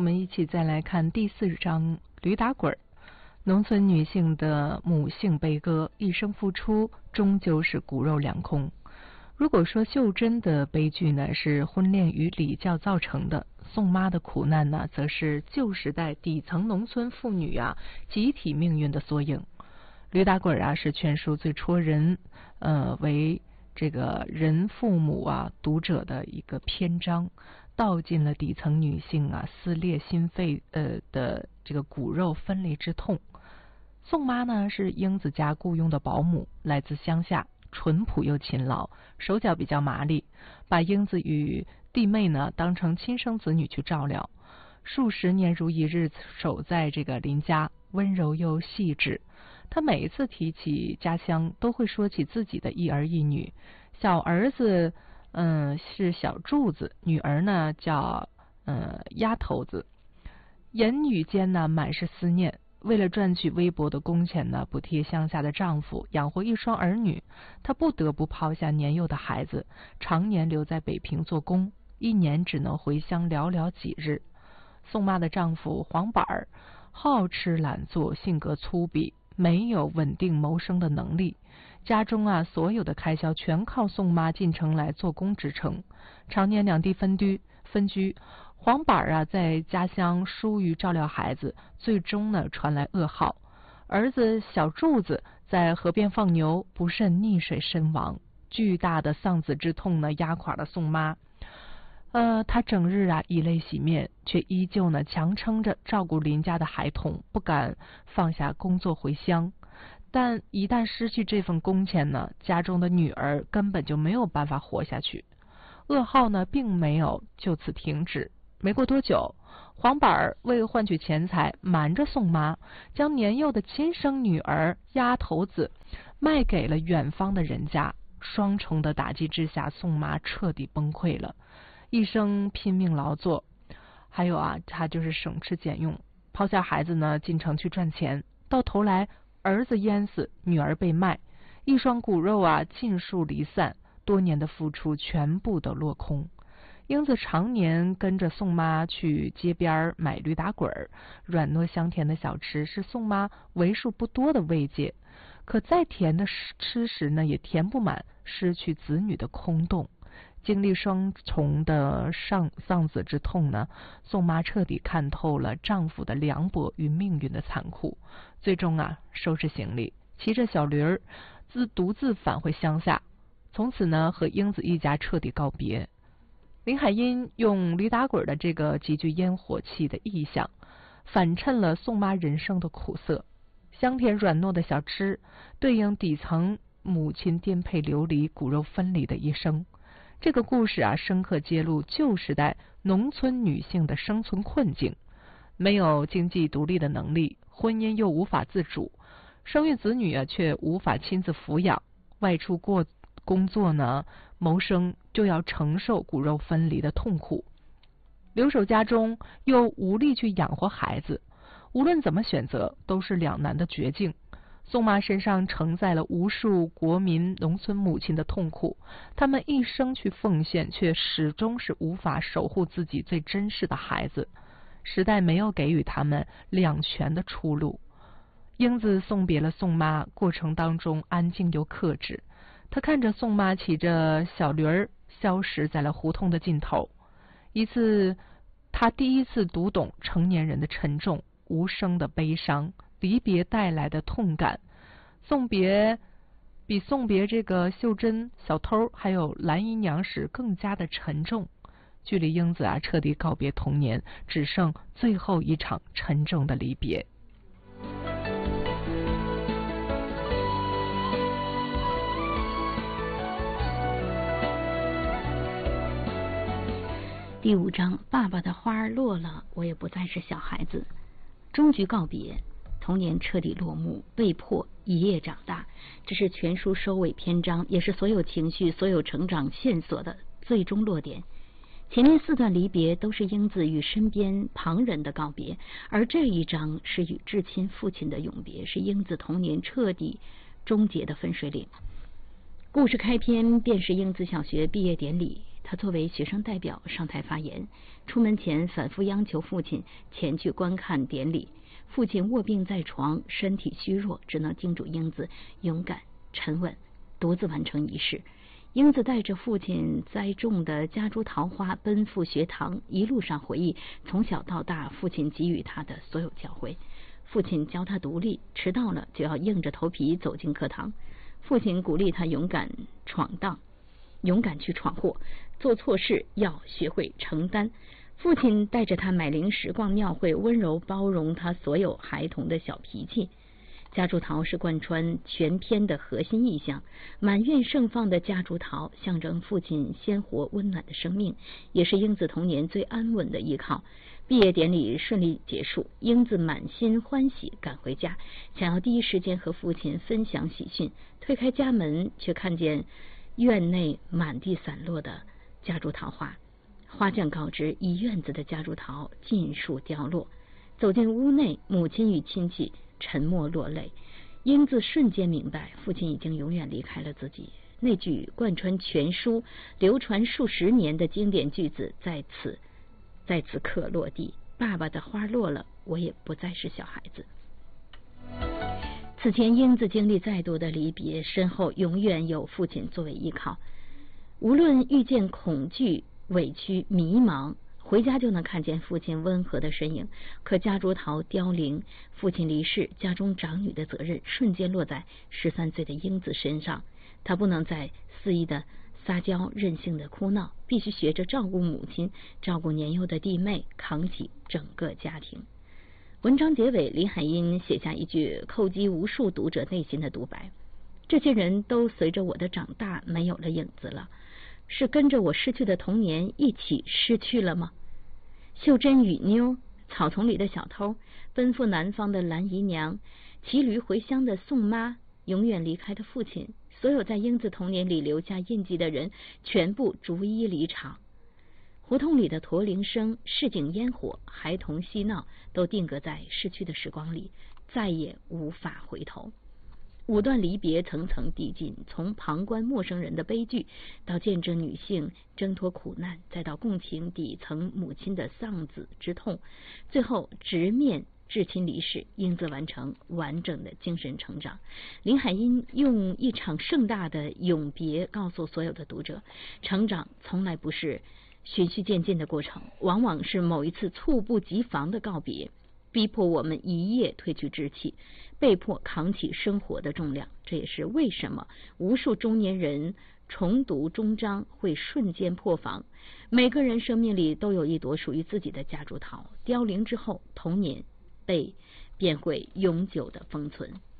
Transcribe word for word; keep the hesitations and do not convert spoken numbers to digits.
我们一起再来看第四章驴打滚儿。农村女性的母性悲歌，一生付出，终究是骨肉两空。如果说秀珍的悲剧呢是婚恋与礼教造成的，宋妈的苦难呢，则是旧时代底层农村妇女啊集体命运的缩影。驴打滚啊是全书最戳人呃为这个人父母啊读者的一个篇章，道尽了底层女性啊撕裂心肺呃的这个骨肉分离之痛。宋妈呢是英子家雇佣的保姆，来自乡下，淳朴又勤劳，手脚比较麻利，把英子与弟妹呢当成亲生子女去照料，数十年如一日守在这个邻家，温柔又细致。她每一次提起家乡，都会说起自己的一儿一女，小儿子嗯是小柱子，女儿呢叫嗯丫头子，言语间呢满是思念。为了赚取微薄的工钱呢，补贴乡下的丈夫，养活一双儿女，她不得不抛下年幼的孩子，常年留在北平做工，一年只能回乡寥寥几日。宋妈的丈夫黄板儿好吃懒做，性格粗鄙，没有稳定谋生的能力，家中啊所有的开销全靠宋妈进城来做工支撑，常年两地分居分居。黄板啊在家乡疏于照料孩子，最终呢传来噩耗，儿子小柱子在河边放牛，不慎溺水身亡。巨大的丧子之痛呢压垮了宋妈，呃，她整日啊以泪洗面，却依旧呢强撑着照顾邻家的孩童，不敢放下工作回乡。但一旦失去这份工钱呢，家中的女儿根本就没有办法活下去。噩耗呢并没有就此停止。没过多久，黄板儿为换取钱财，瞒着宋妈，将年幼的亲生女儿丫头子卖给了远方的人家。双重的打击之下，宋妈彻底崩溃了，一生拼命劳作，还有啊，她就是省吃俭用，抛下孩子呢进城去赚钱，到头来儿子淹死，女儿被卖，一双骨肉啊尽数离散，多年的付出全部都落空。英子常年跟着宋妈去街边买驴打滚儿，软糯香甜的小吃是宋妈为数不多的慰藉。可再甜的吃食呢，也填不满失去子女的空洞。经历双重的丧丧子之痛呢，宋妈彻底看透了丈夫的凉薄与命运的残酷。最终啊，收拾行李，骑着小驴儿，自独自返回乡下，从此呢，和英子一家彻底告别。林海音用驴打滚的这个极具烟火气的意象，反衬了宋妈人生的苦涩。香甜软糯的小吃对应底层母亲颠沛流离、骨肉分离的一生。这个故事啊，深刻揭露旧时代农村女性的生存困境：没有经济独立的能力，婚姻又无法自主，生育子女啊却无法亲自抚养，外出过工作呢，谋生就要承受骨肉分离的痛苦，留守家中又无力去养活孩子，无论怎么选择都是两难的绝境。宋妈身上承载了无数国民农村母亲的痛苦，她们一生去奉献，却始终是无法守护自己最珍视的孩子。时代没有给予他们两全的出路。英子送别了宋妈，过程当中安静又克制。他看着宋妈骑着小驴儿消失在了胡同的尽头，一次他第一次读懂成年人的沉重、无声的悲伤，离别带来的痛感。送别比送别这个秀珍、小偷还有蓝姨娘时更加的沉重。距离英子啊彻底告别童年，只剩最后一场沉重的离别。 第五章，爸爸的花儿落了，我也不再是小孩子。终局告别，童年彻底落幕，被迫一夜长大。这是全书收尾篇章，也是所有情绪、所有成长线索的最终落点。前面四段离别都是英子与身边旁人的告别，而这一章是与至亲父亲的永别，是英子童年彻底终结的分水岭。故事开篇便是英子小学毕业典礼， 他作为学生代表上台发言，出门前反复央求父亲前去观看典礼。父亲卧病在床，身体虚弱，只能叮嘱英子勇敢沉稳，独自完成仪式。英子带着父亲栽种的夹竹桃花奔赴学堂，一路上回忆从小到大父亲给予他的所有教诲。父亲教他独立，迟到了就要硬着头皮走进课堂。父亲鼓励他勇敢闯荡，勇敢去闯祸，做错事要学会承担。父亲带着他买零食、逛庙会，温柔包容他所有孩童的小脾气。夹竹桃是贯穿全篇的核心意象，满院盛放的夹竹桃象征父亲鲜活温暖的生命，也是英子童年最安稳的依靠。毕业典礼顺利结束，英子满心欢喜赶回家，想要第一时间和父亲分享喜讯。推开家门，却看见院内满地散落的夹竹桃花。花匠告知，一院子的夹竹桃尽数凋落。走进屋内，母亲与亲戚沉默落泪。英子瞬间明白，父亲已经永远离开了自己。那句贯穿全书、流传数十年的经典句子，在此在此刻落地。爸爸的花落了，我也不再是小孩子。此前，英子经历再多的离别，身后永远有父亲作为依靠。无论遇见恐惧、委屈、迷茫，回家就能看见父亲温和的身影。可夹竹桃凋零，父亲离世，家中长女的责任瞬间落在十三岁的英子身上。她不能再肆意的撒娇、任性的哭闹，必须学着照顾母亲，照顾年幼的弟妹，扛起整个家庭。文章结尾，林海音写下一句叩击无数读者内心的独白：这些人都随着我的长大没有了影子了，是跟着我逝去的童年一起失去了吗？秀珍与妞，草丛里的小偷，奔赴南方的蓝姨娘，骑驴回乡的宋妈，永远离开的父亲，所有在英子童年里留下印记的人，全部逐一离场。胡同里的驼铃声、市井烟火、孩童嬉闹，都定格在逝去的时光里，再也无法回头。五段离别层层递进，从旁观陌生人的悲剧，到见证女性挣脱苦难，再到共情底层母亲的丧子之痛，最后直面至亲离世，英子完成完整的精神成长。林海音用一场盛大的永别告诉所有的读者，成长从来不是循序渐进的过程，往往是某一次猝不及防的告别，逼迫我们一夜褪去稚气，被迫扛起生活的重量。这也是为什么无数中年人重读终章会瞬间破防。每个人生命里都有一朵属于自己的夹竹桃，凋零之后，童年被便会永久的封存。